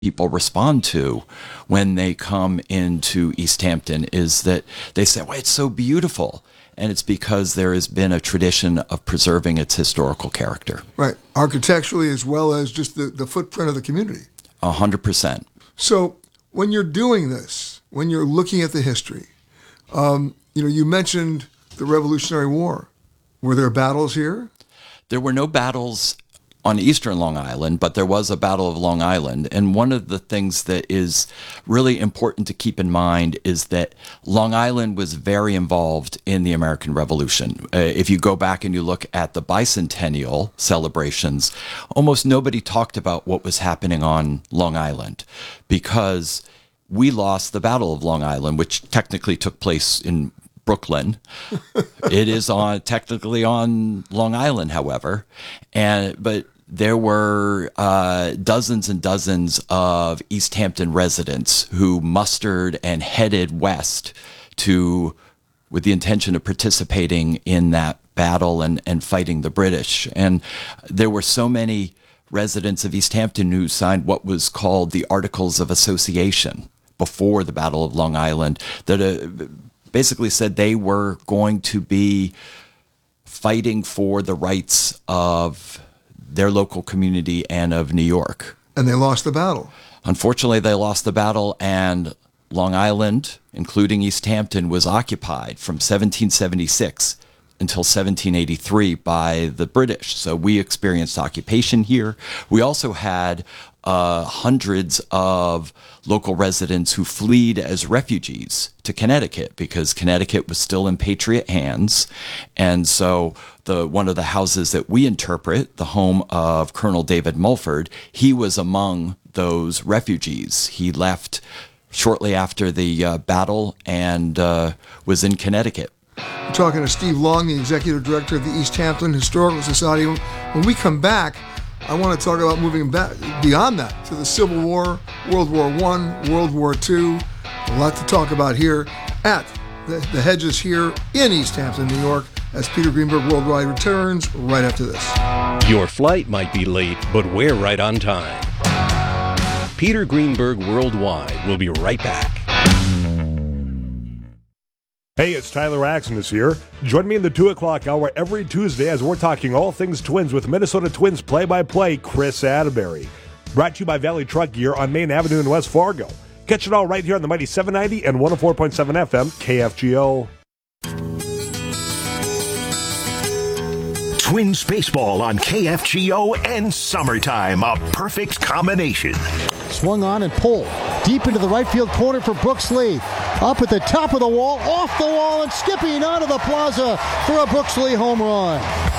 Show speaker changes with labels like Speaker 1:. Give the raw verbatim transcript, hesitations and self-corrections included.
Speaker 1: people respond to when they come into East Hampton is that they say, well, it's so beautiful. And it's because there has been a tradition of preserving its historical character.
Speaker 2: Right. Architecturally as well as just the, the footprint of the community.
Speaker 1: A hundred percent.
Speaker 2: So when you're doing this, when you're looking at the history, um, you know, you mentioned the Revolutionary War. Were there battles here?
Speaker 1: There were no battles on eastern Long Island, but there was a Battle of Long Island. And one of the things that is really important to keep in mind is that Long Island was very involved in the American Revolution. Uh, if you go back and you look at the bicentennial celebrations, almost nobody talked about what was happening on Long Island because we lost the Battle of Long Island, which technically took place in Brooklyn. It is on technically on Long Island, however, and but there were uh, dozens and dozens of East Hampton residents who mustered and headed west to, with the intention of participating in that battle and, and fighting the British. And there were so many residents of East Hampton who signed what was called the Articles of Association before the Battle of Long Island that uh, basically said they were going to be fighting for the rights of their local community and of New York.
Speaker 2: And they lost the battle.
Speaker 1: Unfortunately, they lost the battle, and Long Island, including East Hampton, was occupied from seventeen seventy-six until seventeen eighty-three by the British. So we experienced occupation here. We also had uh, hundreds of local residents who fled as refugees to Connecticut because Connecticut was still in Patriot hands. And so the one of the houses that we interpret, the home of Colonel David Mulford, he was among those refugees. He left shortly after the uh, battle and uh, was in Connecticut.
Speaker 2: We're talking to Steve Long, the Executive Director of the East Hampton Historical Society. When we come back, I want to talk about moving back beyond that to the Civil War, World War One, World War Two. A lot to talk about here at the, the Hedges here in East Hampton, New York, as Peter Greenberg Worldwide returns right after this.
Speaker 3: Your flight might be late, but we're right on time. Peter Greenberg Worldwide will be right back.
Speaker 4: Hey, it's Tyler Axness here. Join me in the two o'clock hour every Tuesday as we're talking all things Twins with Minnesota Twins play-by-play Chris Atterbury. Brought to you by Valley Truck Gear on Main Avenue in West Fargo. Catch it all right here on the mighty seven ninety and one oh four point seven F M K F G O.
Speaker 5: Twins baseball on K F G O and summertime, a perfect combination.
Speaker 6: Swung on and pulled deep into the right field corner for Brooks Lee. Up at the top of the wall, off the wall, and skipping out of the plaza for a Brooks Lee home run.